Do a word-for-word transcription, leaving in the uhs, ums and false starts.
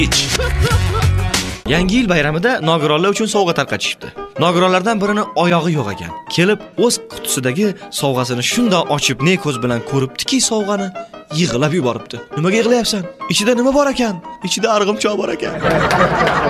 Yangi yil bayramida nogironlar uchun sovg'a tarqatishibdi. Nogironlardan birini oyog'i yo'q ekan. Kelib, o'z qutisidagi sovg'asini shundoq ochib, ne ko'z bilan ko'ribdiki, sovg'ani yig'lab yuboribdi. Nimaga yig'layapsan? Ichida nima bor ekan? Ichida arg'imchoq bor ekan.